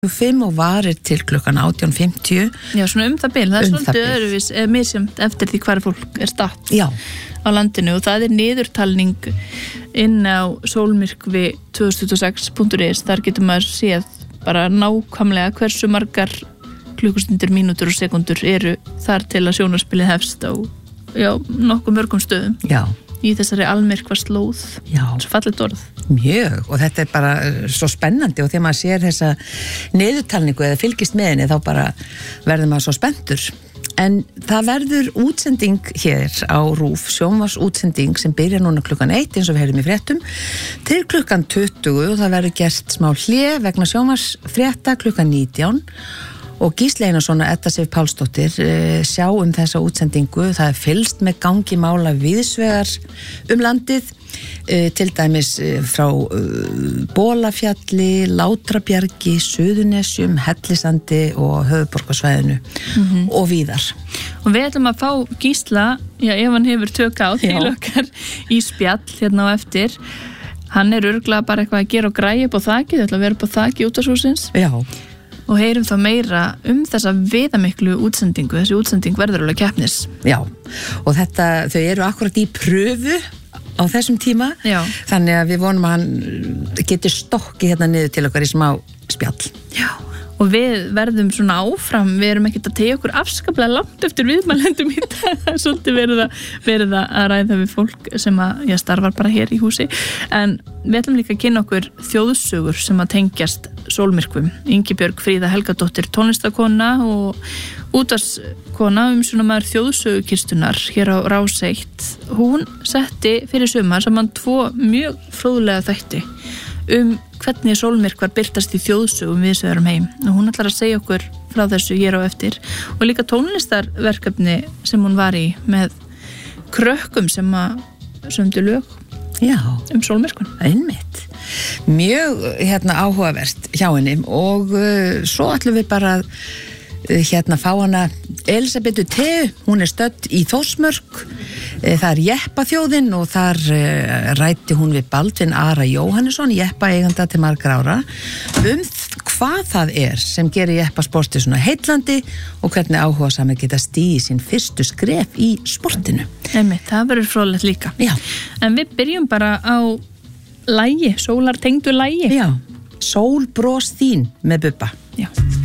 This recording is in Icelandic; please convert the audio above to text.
5 og varir til klukkan 18:50. Já, svona það bil, það svolítið öðruvís misjamt eftir því hvar fólk statt Já. Á landinu og það niðurtalning inn á solmyrkvi2026.is, þar getur maður séð bara nákvæmlega hversu margar klukkustundir, mínútur og sekundur eru þar til að sjónarspilið hefst á nokkuð mörgum stöðum. Já. Í þessari almyrkva slóð. Já. Svo fallegt orð. Mjög, og þetta bara svo spennandi og þegar maður sér þessa niðurtalningu eða fylgist með henni þá bara verður maður svo spenntur. En það verður útsending hér á RÚV, sjónvarpsútsending sem byrjar núna klukkan 1 eins og við heyrum í fréttum til klukkan 20 og það verður gert smá hlé vegna sjónvarpsfrétta klukkan 19 og Gísli Einarsson og Edda Sif Pálsdóttir sjá þessa útsendingu. Það fylgst með gangi mála víðsvegar landið, til dæmis frá Bolafjalli, Látrabjargi, Suðurnesjum, Hellisandi og höfuðborgarsvæðinu og víðar. Og við ætlum að fá Gísla, ef hann hefur tök á til okkar í spjall hérna á eftir. Hann örugglega bara eitthvað að gera og græja upp á þakið, það ætla að vera upp á þaki útvarpshússins. Já. Og heyrum þá meira þessa viðamiklu útsendingu. Þessi útsending verður alveg keppnis. Já, og þau eru akkurat í pröfu á þessum tíma. Já. Þannig að við vonum að hann geti stokki hérna niður til okkar í smá spjall. Já, og við verðum svona áfram, við erum ekkert að tegja okkur afskaplega langt eftir viðmælendum í dag. Það svolítið verið að ræða við fólk sem starfar bara hér í húsi. En við ætlum líka að kynna okkur þjóðsögur sem að tengjast sólmyrkvum. Ingibjörg Fríða Helgadóttir, tónlistakona og útvarpskona, umsjónarmaður þjóðsögukistunar hér á Rás 1. Hún setti fyrir sumar saman 2 mjög fróðlega þætti hvernig sólmyrkvar birtast í þjóðsögum viðsvegar heim. Og hún ætlar að segja okkur frá þessu hér á eftir. Og líka tónlistarverkefni sem hún var í með krökkum sem sömdu lög sólmyrkvan. Einmitt. Mjög áhugavert hjá henni og svo ætlum við bara fá hana Elisabetu Theu, hún stödd í Þórsmörk, það jeppaþjóðin og þar ræddi hún við Baldvin Ara Jóhannesson, jeppaeiganda til margra ára, hvað það sem gerir jeppasporti svona heillandi og hvernig áhugasamir geta stigið sín fyrstu skref í sportinu. Einmitt, það verður fróðlegt líka. Já. En við byrjum bara á lagi, sólartengdu lagi. Já, Sól bros þín með Bubba. Já.